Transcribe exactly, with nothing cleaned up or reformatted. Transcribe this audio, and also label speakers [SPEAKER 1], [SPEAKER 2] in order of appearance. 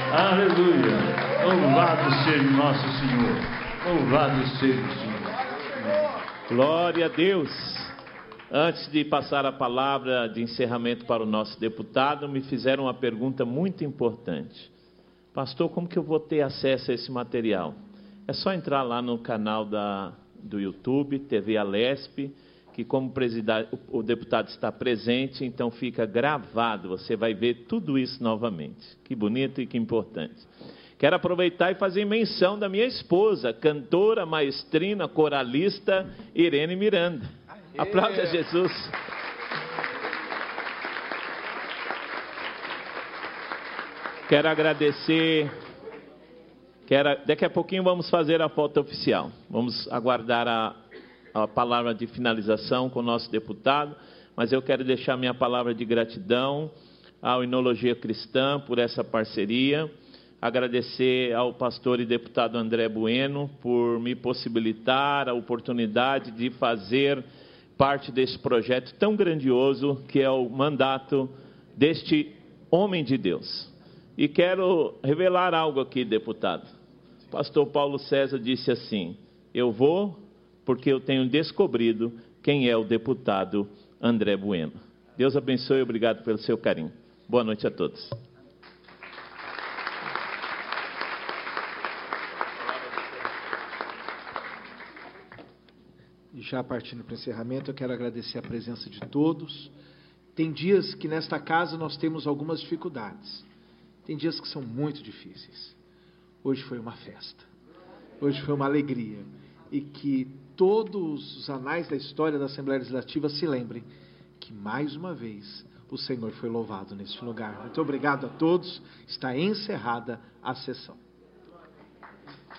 [SPEAKER 1] Aleluia. Louvado seja o nosso Senhor. Louvado seja o Senhor.
[SPEAKER 2] Glória a Deus. Antes de passar a palavra de encerramento para o nosso deputado, me fizeram uma pergunta muito importante. Pastor, como que eu vou ter acesso a esse material? É só entrar lá no canal da, do YouTube, T V Alesp, que como o deputado está presente, então fica gravado, você vai ver tudo isso novamente. Que bonito e que importante. Quero aproveitar e fazer menção da minha esposa, cantora, maestrina, coralista, Irene Miranda. Aplaude a Jesus. Quero agradecer. Quero, daqui a pouquinho vamos fazer a foto oficial. Vamos aguardar a, a palavra de finalização com o nosso deputado. Mas eu quero deixar minha palavra de gratidão ao Inologia Cristã por essa parceria. Agradecer ao pastor e deputado André Bueno por me possibilitar a oportunidade de fazer parte desse projeto tão grandioso que é o mandato deste homem de Deus. E quero revelar algo aqui, deputado. O pastor Paulo César disse assim: eu vou porque eu tenho descobrido quem é o deputado André Bueno. Deus abençoe e obrigado pelo seu carinho. Boa noite a todos.
[SPEAKER 3] E já partindo para o encerramento, eu quero agradecer a presença de todos. Tem dias que nesta casa nós temos algumas dificuldades. Tem dias que são muito difíceis. Hoje foi uma festa. Hoje foi uma alegria. E que todos os anais da história da Assembleia Legislativa se lembrem que, mais uma vez, o Senhor foi louvado neste lugar. Muito obrigado a todos. Está encerrada a sessão.